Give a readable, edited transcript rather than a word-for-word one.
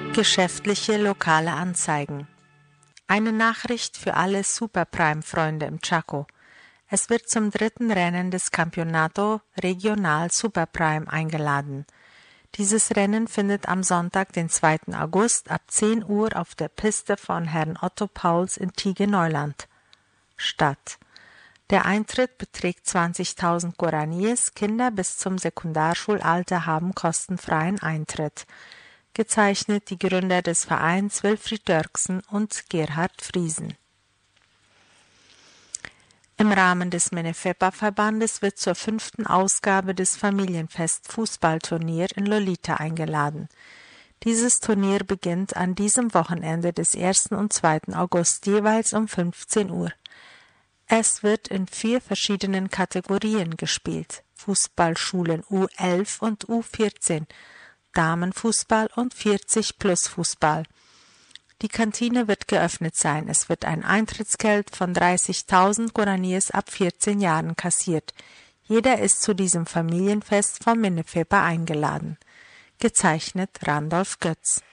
Geschäftliche lokale Anzeigen. Eine Nachricht für alle Superprime-Freunde im Chaco. Es wird zum 3. Rennen des Campeonato Regional Superprime eingeladen. Dieses Rennen findet am Sonntag, den 2. August ab 10 Uhr auf der Piste von Herrn Otto Pauls in Tigge-Neuland statt. Der Eintritt beträgt 20.000 Guaraníes, Kinder bis zum Sekundarschulalter haben kostenfreien Eintritt. Gezeichnet die Gründer des Vereins Wilfried Dörksen und Gerhard Friesen. Im Rahmen des Menefepa-Verbandes wird zur 5. Ausgabe des Familienfest-Fußballturnier in Lolita eingeladen. Dieses Turnier beginnt an diesem Wochenende des 1. und 2. August jeweils um 15 Uhr. Es wird in 4 verschiedenen Kategorien gespielt: Fußballschulen U11 und U14, Damenfußball und 40-Plus-Fußball. Die Kantine wird geöffnet sein. Es wird ein Eintrittsgeld von 30.000 Guaraníes ab 14 Jahren kassiert. Jeder ist zu diesem Familienfest vom Menefepa eingeladen. Gezeichnet Randolph Götz.